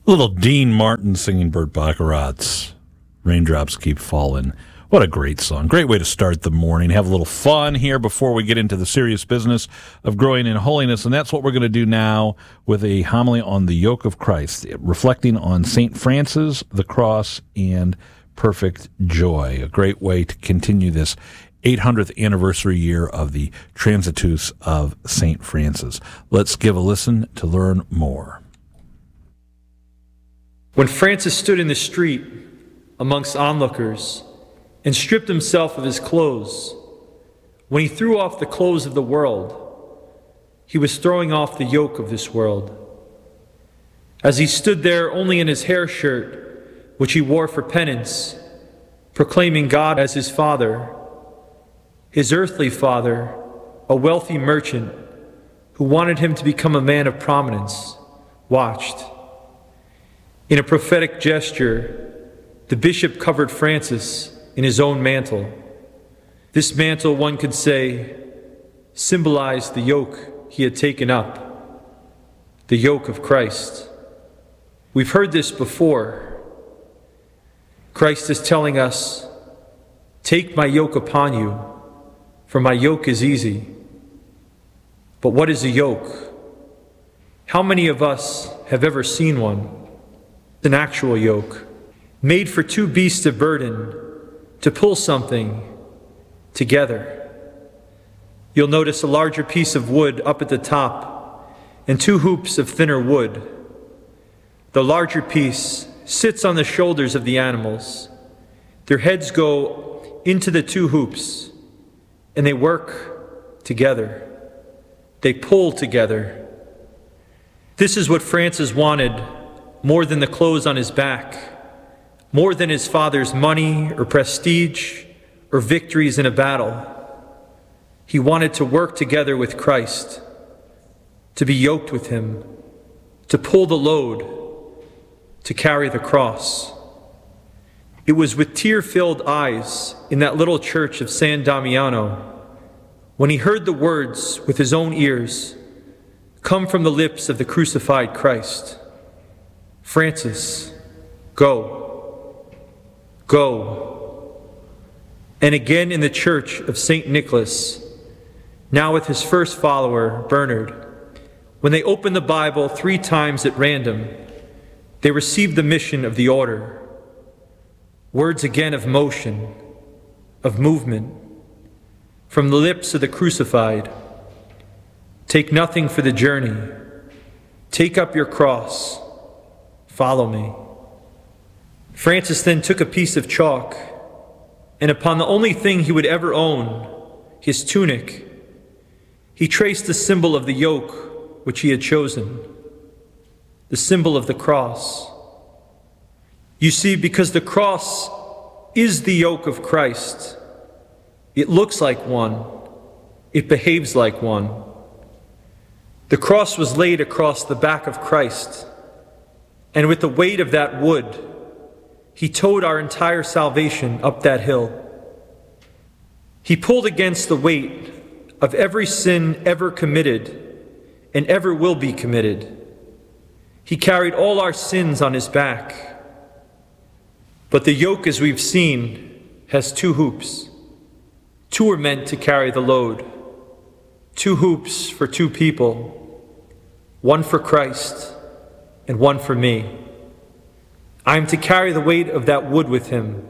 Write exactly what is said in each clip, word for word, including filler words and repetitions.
Little Dean Martin singing Burt Bacharach's Raindrops Keep Falling. What a great song. Great way to start the morning. Have a little fun here before we get into the serious business of growing in holiness. And that's what we're going to do now with a homily on the yoke of Christ, reflecting on Saint Francis, the cross, and perfect joy. A great way to continue this eight hundredth anniversary year of the Transitus of Saint Francis. Let's give a listen to learn more. When Francis stood in the street amongst onlookers and stripped himself of his clothes, when he threw off the clothes of the world, he was throwing off the yoke of this world. As he stood there only in his hair shirt, which he wore for penance, proclaiming God as his father, his earthly father, a wealthy merchant who wanted him to become a man of prominence, watched. In a prophetic gesture, the bishop covered Francis in his own mantle. This mantle, one could say, symbolized the yoke he had taken up, the yoke of Christ. We've heard this before. Christ is telling us, "Take my yoke upon you, for my yoke is easy." But what is a yoke? How many of us have ever seen one? An actual yoke, made for two beasts of burden to pull something together. You'll notice a larger piece of wood up at the top and two hoops of thinner wood. The larger piece sits on the shoulders of the animals. Their heads go into the two hoops and they work together. They pull together. This is what Francis wanted more than the clothes on his back, more than his father's money or prestige or victories in a battle. He wanted to work together with Christ, to be yoked with him, to pull the load, to carry the cross. It was with tear-filled eyes in that little church of San Damiano when he heard the words with his own ears come from the lips of the crucified Christ. "Francis, go, go." And again in the church of Saint Nicholas, now with his first follower, Bernard, when they opened the Bible three times at random, they received the mission of the order. Words again of motion, of movement, from the lips of the crucified. "Take nothing for the journey. Take up your cross. Follow me." Francis then took a piece of chalk, and upon the only thing he would ever own, his tunic, he traced the symbol of the yoke which he had chosen, the symbol of the cross. You see, because the cross is the yoke of Christ, it looks like one, it behaves like one. The cross was laid across the back of Christ, and with the weight of that wood, he towed our entire salvation up that hill. He pulled against the weight of every sin ever committed and ever will be committed. He carried all our sins on his back. But the yoke, as we've seen, has two hoops. Two are meant to carry the load. Two hoops for two people. One for Christ and one for me. I am to carry the weight of that wood with him.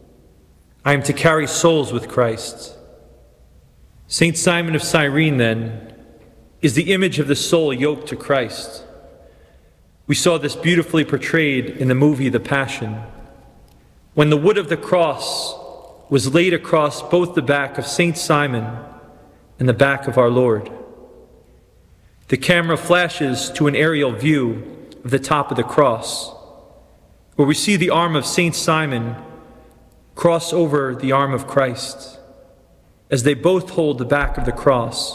I am to carry souls with Christ. Saint Simon of Cyrene, then, is the image of the soul yoked to Christ. We saw this beautifully portrayed in the movie The Passion, when the wood of the cross was laid across both the back of Saint Simon and the back of our Lord. The camera flashes to an aerial view of the top of the cross, where we see the arm of Saint Simon cross over the arm of Christ, as they both hold the back of the cross.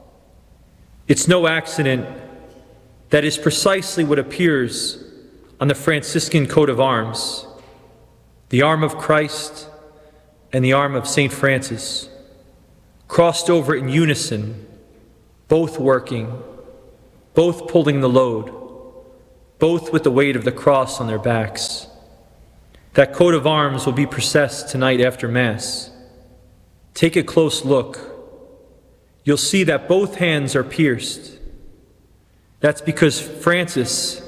It's no accident that is precisely what appears on the Franciscan coat of arms, the arm of Christ and the arm of Saint Francis, crossed over in unison, both working, both pulling the load, both with the weight of the cross on their backs. That coat of arms will be processed tonight after Mass. Take a close look. You'll see that both hands are pierced. That's because Francis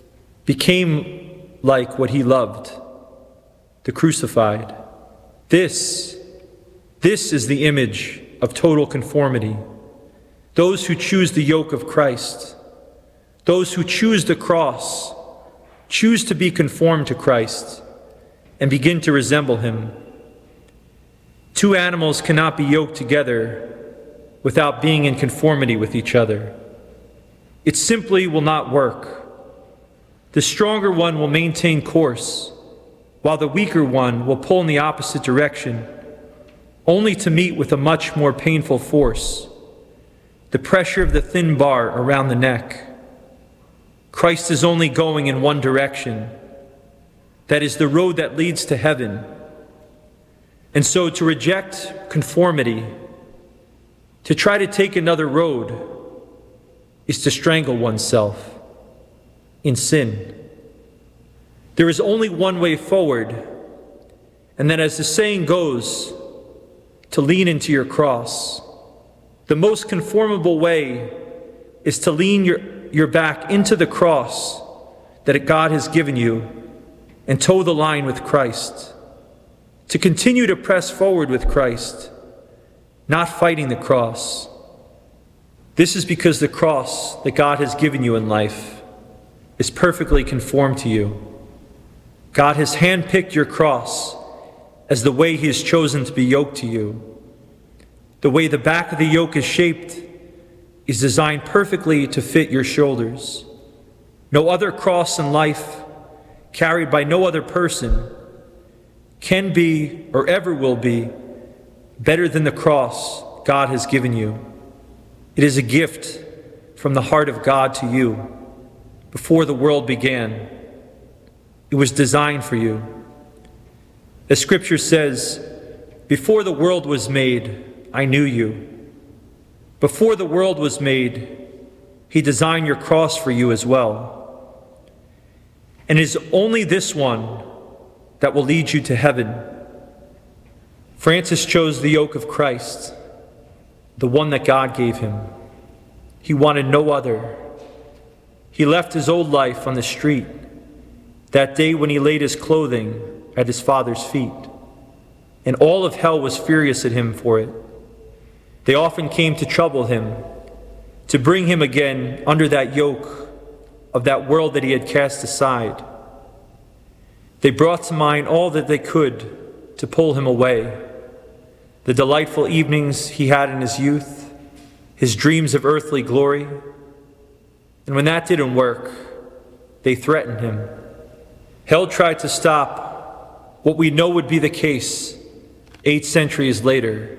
became like what he loved, the crucified. This, this is the image of total conformity. Those who choose the yoke of Christ, those who choose the cross, choose to be conformed to Christ and begin to resemble him. Two animals cannot be yoked together without being in conformity with each other. It simply will not work. The stronger one will maintain course, while the weaker one will pull in the opposite direction, only to meet with a much more painful force, the pressure of the thin bar around the neck. Christ is only going in one direction. That is the road that leads to heaven. And so to reject conformity, to try to take another road, is to strangle oneself in sin. There is only one way forward, and that, as the saying goes, to lean into your cross. The most conformable way is to lean your, your back into the cross that God has given you and toe the line with Christ. To continue to press forward with Christ, not fighting the cross. This is because the cross that God has given you in life is perfectly conformed to you. God has handpicked your cross as the way he has chosen to be yoked to you. The way the back of the yoke is shaped is designed perfectly to fit your shoulders. No other cross in life, carried by no other person, can be or ever will be better than the cross God has given you. It is a gift from the heart of God to you before the world began. It was designed for you. The scripture says, "Before the world was made, I knew you." Before the world was made, he designed your cross for you as well. And it is only this one that will lead you to heaven. Francis chose the yoke of Christ, the one that God gave him. He wanted no other. He left his old life on the street that day when he laid his clothing at his Father's feet, and all of hell was furious at him for it. They often came to trouble him, to bring him again under that yoke of that world that he had cast aside. They brought to mind all that they could to pull him away. The delightful evenings he had in his youth, his dreams of earthly glory. And when that didn't work, they threatened him. Hell tried to stop what we know would be the case eight centuries later.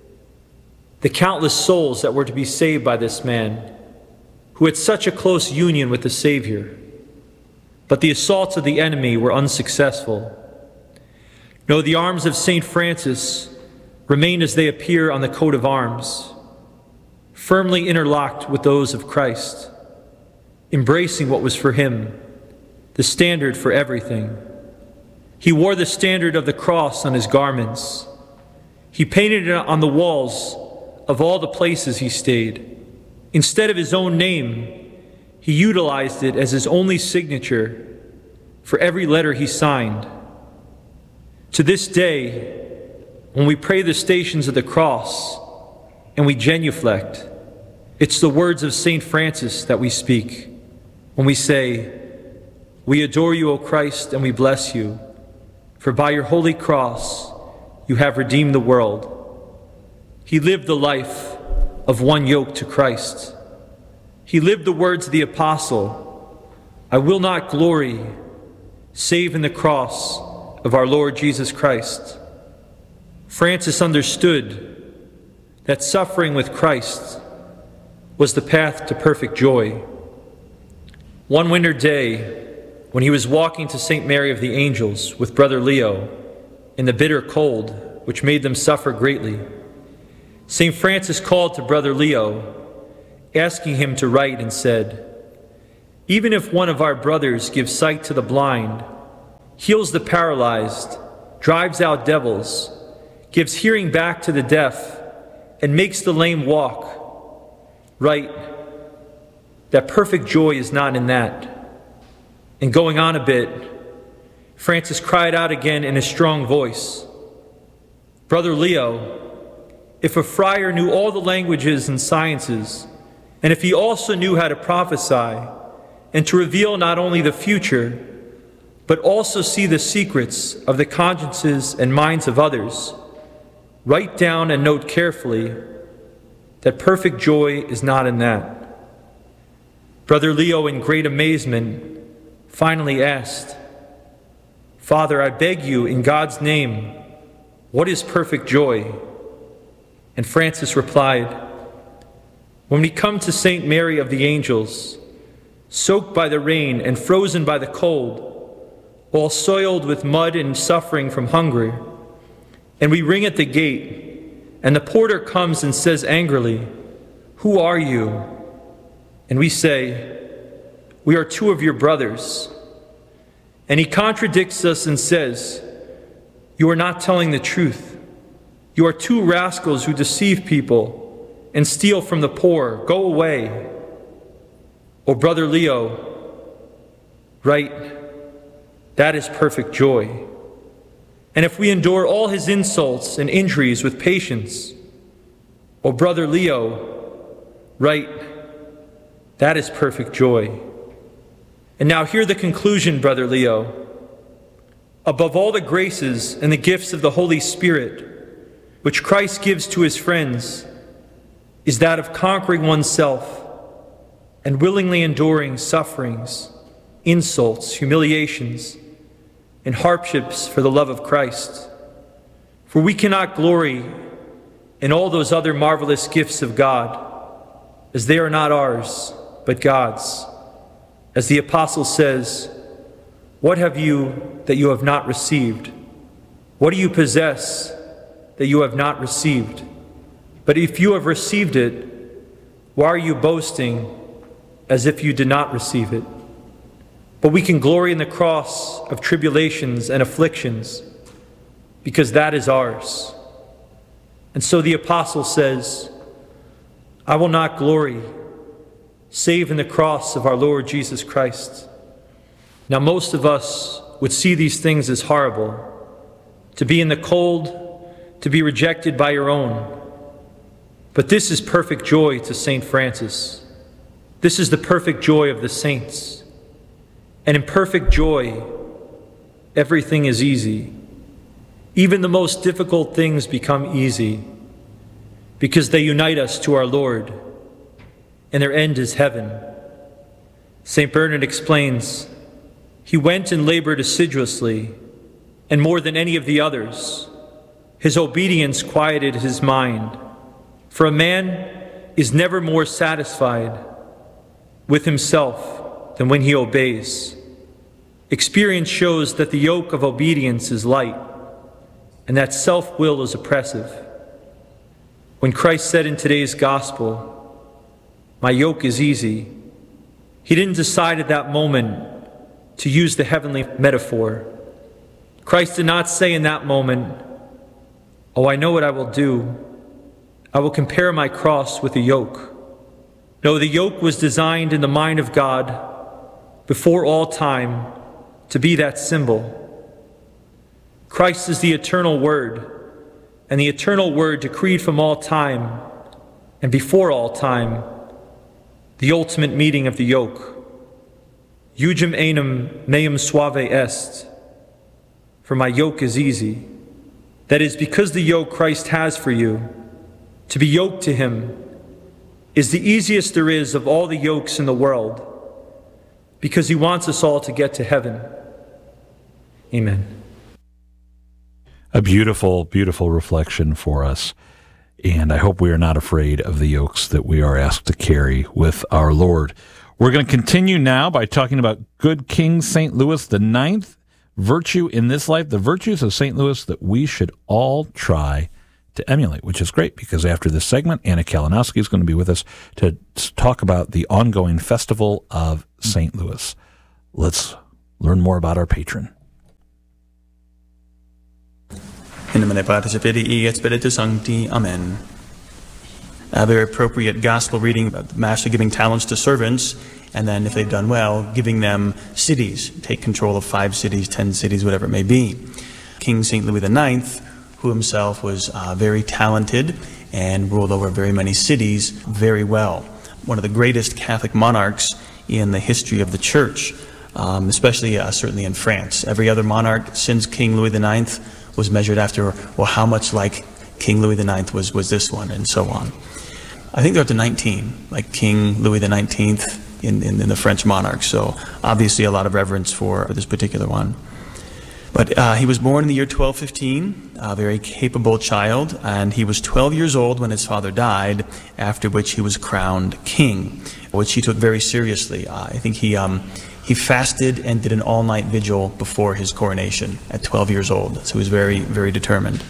The countless souls that were to be saved by this man, who had such a close union with the Savior. But the assaults of the enemy were unsuccessful. No, the arms of Saint Francis remain as they appear on the coat of arms, firmly interlocked with those of Christ, embracing what was for him, the standard for everything. He wore the standard of the cross on his garments. He painted it on the walls of all the places he stayed. Instead of his own name, he utilized it as his only signature for every letter he signed. To this day, when we pray the Stations of the Cross and we genuflect, it's the words of Saint Francis that we speak when we say, "We adore you, O Christ, and we bless you, for by your holy cross you have redeemed the world." He lived the life of one yoke to Christ. He lived the words of the apostle, "I will not glory save in the cross of our Lord Jesus Christ." Francis understood that suffering with Christ was the path to perfect joy. One winter day, when he was walking to Saint Mary of the Angels with Brother Leo in the bitter cold, which made them suffer greatly, Saint Francis called to Brother Leo, asking him to write, and said, Even if one of our brothers gives sight to the blind, heals the paralyzed, drives out devils, gives hearing back to the deaf, and makes the lame walk, right, that perfect joy is not in that. And going on a bit, Francis cried out again in a strong voice, "Brother Leo, if a friar knew all the languages and sciences, and if he also knew how to prophesy, and to reveal not only the future, but also see the secrets of the consciences and minds of others, write down and note carefully that perfect joy is not in that." Brother Leo, in great amazement, finally asked, "Father, I beg you, in God's name, what is perfect joy?" And Francis replied, "When we come to Saint Mary of the Angels, soaked by the rain and frozen by the cold, all soiled with mud and suffering from hunger, and we ring at the gate, and the porter comes and says angrily, 'Who are you?' And we say, 'We are two of your brothers.' And he contradicts us and says, 'You are not telling the truth. You are two rascals who deceive people and steal from the poor. Go away.' Oh, Brother Leo, right, that is perfect joy. And if we endure all his insults and injuries with patience, oh, Brother Leo, right, that is perfect joy. And now hear the conclusion, Brother Leo. Above all the graces and the gifts of the Holy Spirit, which Christ gives to his friends, is that of conquering oneself and willingly enduring sufferings, insults, humiliations, and hardships for the love of Christ. For we cannot glory in all those other marvelous gifts of God, as they are not ours, but God's. As the Apostle says, "What have you that you have not received? What do you possess that you have not received? But if you have received it, why are you boasting as if you did not receive it?" But we can glory in the cross of tribulations and afflictions, because that is ours. And so the Apostle says, "I will not glory save in the cross of our Lord Jesus Christ." Now most of us would see these things as horrible, to be in the cold, to be rejected by your own. But this is perfect joy to Saint Francis. This is the perfect joy of the saints. And in perfect joy, everything is easy. Even the most difficult things become easy, because they unite us to our Lord, and their end is heaven. Saint Bernard explains, "He went and labored assiduously, and more than any of the others. His obedience quieted his mind, for a man is never more satisfied with himself than when he obeys. Experience shows that the yoke of obedience is light, and that self-will is oppressive. When Christ said in today's gospel, 'My yoke is easy,' he didn't decide at that moment to use the heavenly metaphor. Christ did not say in that moment, 'Oh, I know what I will do. I will compare my cross with a yoke.' No, the yoke was designed in the mind of God before all time to be that symbol. Christ is the eternal Word, and the eternal Word decreed from all time and before all time the ultimate meeting of the yoke. Eugem enim meum suave est, for my yoke is easy. That is, because the yoke Christ has for you, to be yoked to him, is the easiest there is of all the yokes in the world, because he wants us all to get to heaven. Amen. A beautiful, beautiful reflection for us. And I hope we are not afraid of the yokes that we are asked to carry with our Lord. We're going to continue now by talking about good King Saint Louis the Ninth, virtue in this life, the virtues of Saint Louis that we should all try to emulate, which is great because after this segment, Anna Kalinowski is going to be with us to talk about the ongoing Festival of Saint Louis. Let's learn more about our patron. In nomine Patris et Filii et Spiritus Sancti. Amen. A very appropriate gospel reading about the master giving talents to servants, and then if they've done well, giving them cities, take control of five cities, ten cities, whatever it may be. King Saint Louis the Ninth, who himself was uh, very talented and ruled over very many cities very well. One of the greatest Catholic monarchs in the history of the Church, um, especially uh, certainly in France. Every other monarch since King Louis the Ninth was measured after, well, how much like King Louis the Ninth was, was this one, and so on. I think they're up to nineteen, like King Louis the Nineteenth in, in, in the French monarchs, so obviously a lot of reverence for this particular one. But uh, he was born in the year twelve fifteen, a very capable child, and he was twelve years old when his father died, after which he was crowned king, which he took very seriously. Uh, I think he, um, he fasted and did an all-night vigil before his coronation at twelve years old, so he was very, very determined.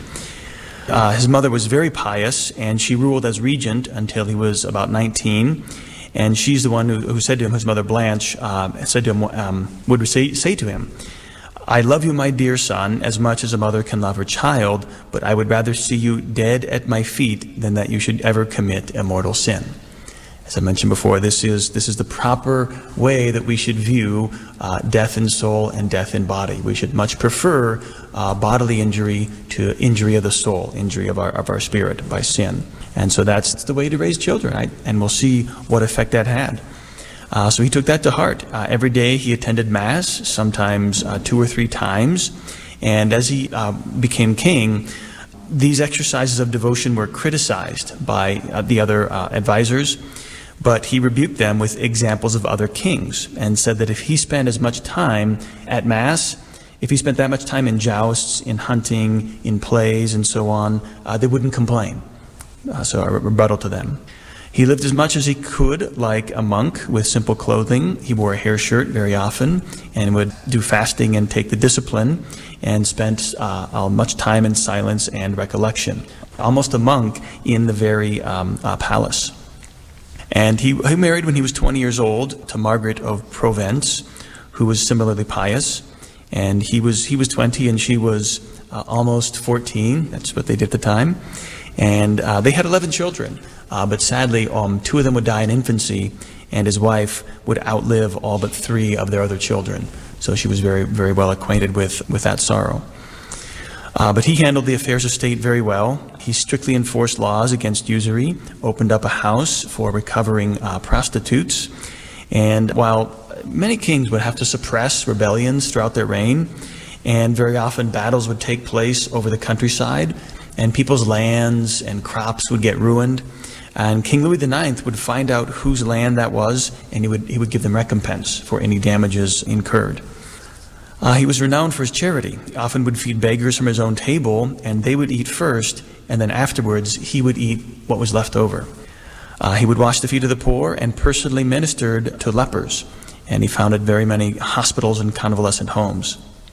Uh, his mother was very pious, and she ruled as regent until he was about nineteen. And she's the one who, who said to him, his mother Blanche, uh, said to him, um, would say, say to him, "I love you, my dear son, as much as a mother can love her child, but I would rather see you dead at my feet than that you should ever commit a mortal sin." As I mentioned before, this is this is the proper way that we should view uh, death in soul and death in body. We should much prefer uh, bodily injury to injury of the soul, injury of our of our spirit by sin. And so that's the way to raise children, right? And we'll see what effect that had. Uh, so he took that to heart. Uh, every day he attended Mass, sometimes uh, two or three times. And as he uh, became king, these exercises of devotion were criticized by uh, the other uh, advisors. But he rebuked them with examples of other kings and said that if he spent as much time at Mass, if he spent that much time in jousts, in hunting, in plays, and so on, uh, they wouldn't complain. Uh, so a rebuttal to them. He lived as much as he could like a monk with simple clothing. He wore a hair shirt very often and would do fasting and take the discipline and spent uh, much time in silence and recollection. Almost a monk in the very um, uh, palace. And he, he married when he was twenty years old to Margaret of Provence, who was similarly pious. And he was he was twenty and she was uh, almost fourteen. That's what they did at the time. And uh, they had eleven children. Uh, but sadly, um, two of them would die in infancy, and his wife would outlive all but three of their other children. So she was very, very well acquainted with, with that sorrow. Uh, but he handled the affairs of state very well. He strictly enforced laws against usury, opened up a house for recovering uh, prostitutes. And while many kings would have to suppress rebellions throughout their reign, and very often battles would take place over the countryside, and people's lands and crops would get ruined, and King Louis the Ninth would find out whose land that was, and he would, he would give them recompense for any damages incurred. Uh, he was renowned for his charity. He often would feed beggars from his own table, and they would eat first, and then afterwards he would eat what was left over. Uh, he would wash the feet of the poor and personally ministered to lepers, and he founded very many hospitals and convalescent homes.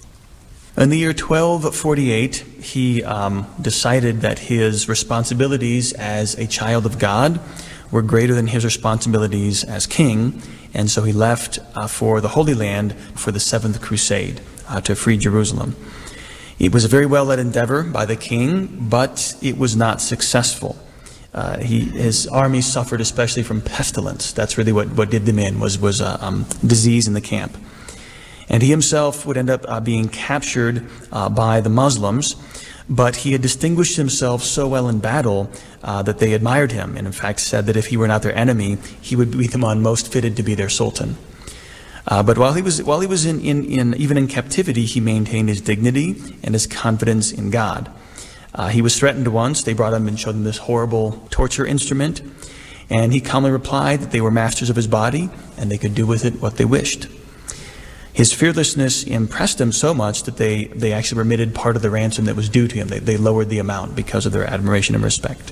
In the year twelve forty-eight, he um, decided that his responsibilities as a child of God were greater than his responsibilities as king, and so he left uh, for the Holy Land for the Seventh Crusade uh, to free Jerusalem. It was a very well-led endeavor by the king, but it was not successful. Uh, he, his army suffered especially from pestilence. That's really what, what did them in, was, was uh, um, disease in the camp. And he himself would end up uh, being captured uh, by the Muslims, but he had distinguished himself so well in battle uh, that they admired him, and in fact said that if he were not their enemy, he would be the one most fitted to be their sultan. Uh, but while he was while he was in, in, in even in captivity, he maintained his dignity and his confidence in God. Uh, he was threatened once. They brought him and showed him this horrible torture instrument, and he calmly replied that they were masters of his body and they could do with it what they wished. His fearlessness impressed them so much that they, they actually remitted part of the ransom that was due to him. They, they lowered the amount because of their admiration and respect.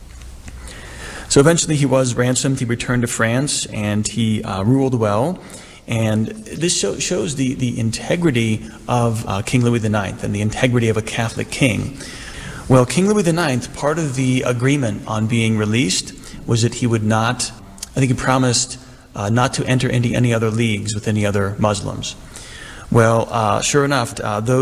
So eventually he was ransomed. He returned to France, and he uh, ruled well. And this show, shows the, the integrity of uh, King Louis the Ninth and the integrity of a Catholic king. Well, King Louis the Ninth, part of the agreement on being released was that he would not, I think he promised uh, not to enter into any other leagues with any other Muslims. Well, uh, sure enough, uh, those